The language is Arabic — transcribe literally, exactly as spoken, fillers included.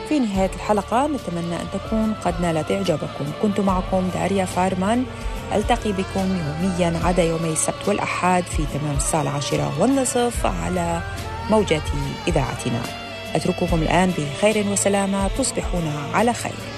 في نهاية الحلقة نتمنى أن تكون قد نالت إعجابكم. كنت معكم داريا فارمان، ألتقي بكم يومياً عدا يومي السبت والأحد في تمام الساعة العاشرة والنصف على موجات إذاعتنا. أترككم الآن بخير وسلامة، تصبحون على خير.